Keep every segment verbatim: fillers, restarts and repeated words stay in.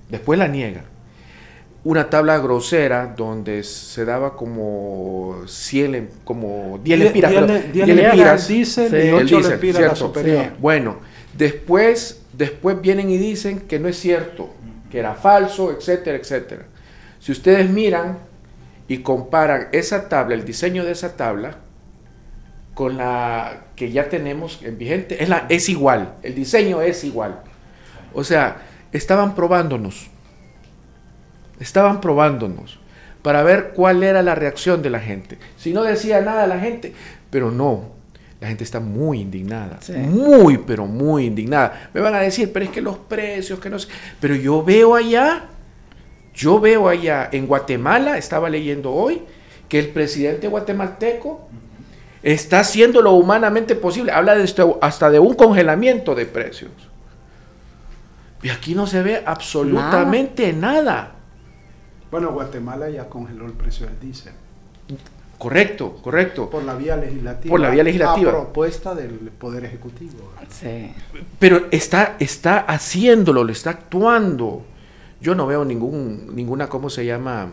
después la niega. Una tabla grosera donde se daba como cien, como diez lempiras, diez lempiras diésel y ocho lempiras la superior. Sí. Bueno, después, después vienen y dicen que no es cierto, que era falso, etcétera, etcétera. Si ustedes miran y comparan esa tabla, el diseño de esa tabla, con la que ya tenemos en vigente, es, la, es igual, el diseño es igual. O sea, estaban probándonos. Estaban probándonos para ver cuál era la reacción de la gente. Si no decía nada la gente, pero no, la gente está muy indignada, sí. muy, pero muy indignada. Me van a decir, pero es que los precios, que no sé. Pero yo veo allá, yo veo allá en Guatemala, estaba leyendo hoy, que el presidente guatemalteco está haciendo lo humanamente posible. Habla de esto, hasta de un congelamiento de precios. Y aquí no se ve absolutamente nada. nada. Bueno, Guatemala ya congeló el precio del diésel. Correcto, correcto. Por la vía legislativa. Por la vía legislativa. A propuesta del Poder Ejecutivo. Sí. Pero está, está haciéndolo, lo está actuando. Yo no veo ningún, ninguna, ¿cómo se llama?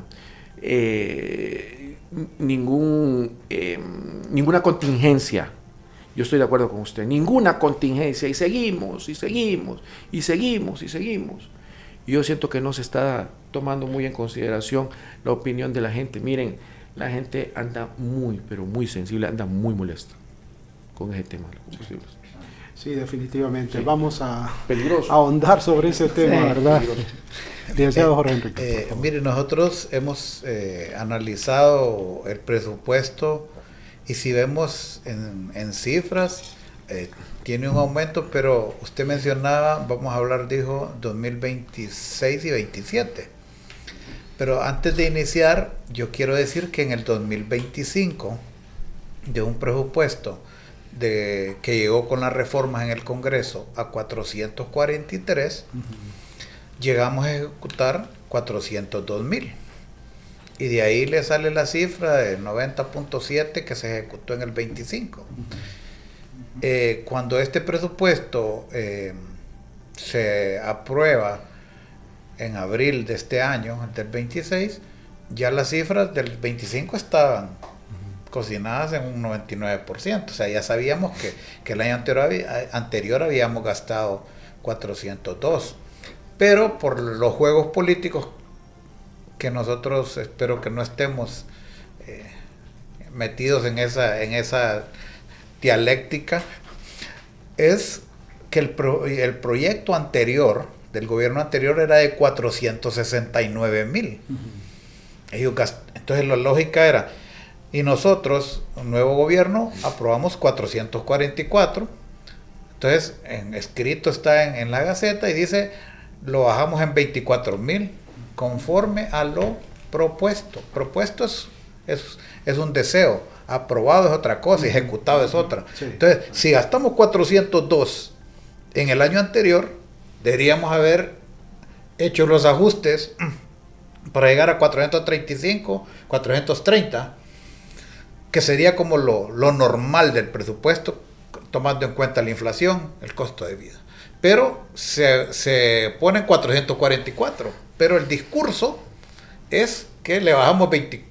Eh, ningún, eh, ninguna contingencia. Yo estoy de acuerdo con usted. Ninguna contingencia. Y seguimos, y seguimos, y seguimos, y seguimos. Y yo siento que no se está tomando muy en consideración la opinión de la gente. Miren, la gente anda muy, pero muy sensible, anda muy molesta con ese tema de los combustibles. Sí, definitivamente. Sí. Vamos a, Peligroso. a ahondar sobre ese tema, sí, ¿verdad? Licenciado Jorge Enrique. Eh, eh, mire, nosotros hemos eh, analizado el presupuesto y si vemos en, en cifras, eh, tiene un aumento, pero usted mencionaba, vamos a hablar, dijo, dos mil veintiséis y veintisiete. Pero antes de iniciar, yo quiero decir que en el dos mil veinticinco, de un presupuesto de, que llegó con las reformas en el Congreso a cuatrocientos cuarenta y tres, uh-huh. llegamos a ejecutar cuatrocientos dos mil. Y de ahí le sale la cifra de noventa punto siete que se ejecutó en el veinticinco. Uh-huh. Eh, cuando este presupuesto eh, se aprueba en abril de este año, del veintiséis, ya las cifras del veinticinco estaban uh-huh. cocinadas en un noventa y nueve por ciento. O sea, ya sabíamos que, que el año anterior, anterior habíamos gastado cuatrocientos dos. Pero por los juegos políticos que nosotros espero que no estemos eh, metidos en esa, en esa dialéctica, es que el, pro, el proyecto anterior del gobierno anterior era de cuatrocientos sesenta y nueve mil. Uh-huh. Entonces la lógica era, y nosotros, un nuevo gobierno, aprobamos cuatrocientos cuarenta y cuatro. Entonces, en escrito está en, en la Gaceta y dice, lo bajamos en veinticuatro mil, conforme a lo propuesto. Propuesto es, es, es un deseo, aprobado es otra cosa, ejecutado es otra. Sí. Entonces, si gastamos cuatrocientos dos en el año anterior, deberíamos haber hecho los ajustes para llegar a cuatrocientos treinta y cinco, cuatrocientos treinta, que sería como lo, lo normal del presupuesto, tomando en cuenta la inflación, el costo de vida. Pero se, se ponen cuatrocientos cuarenta y cuatro, pero el discurso es que le bajamos veinte,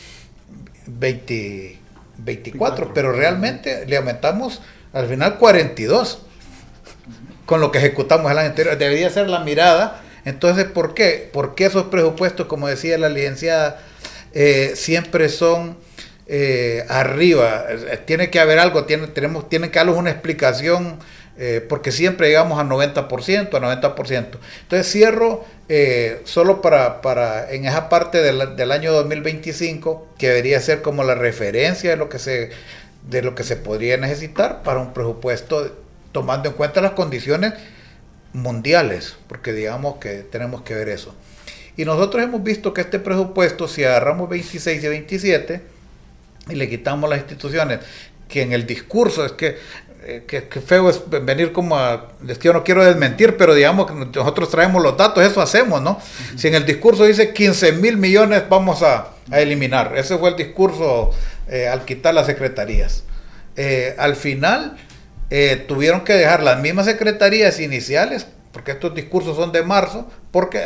veinte, veinticuatro, pero realmente le aumentamos al final cuarenta y dos. Con lo que ejecutamos el año anterior, debería ser la mirada. Entonces, ¿por qué? Porque esos presupuestos, como decía la licenciada, eh, siempre son eh, arriba. Tiene que haber algo, tiene, tenemos, tienen que darles una explicación, eh, porque siempre llegamos a noventa por ciento, a noventa por ciento. Entonces, cierro eh, solo para, para en esa parte del, del año dos mil veinticinco, que debería ser como la referencia de lo que se, de lo que se podría necesitar para un presupuesto, tomando en cuenta las condiciones mundiales, porque digamos que tenemos que ver eso. Y nosotros hemos visto que este presupuesto, si agarramos veintiséis y veintisiete y le quitamos las instituciones, que en el discurso es que, eh, que, que feo es venir como a, es que yo no quiero desmentir, pero digamos que nosotros traemos los datos, eso hacemos, ¿no? Uh-huh. Si en el discurso dice quince mil millones vamos a, a eliminar, ese fue el discurso eh, al quitar las secretarías. Eh, al final Eh, tuvieron que dejar las mismas secretarías iniciales, porque estos discursos son de marzo, porque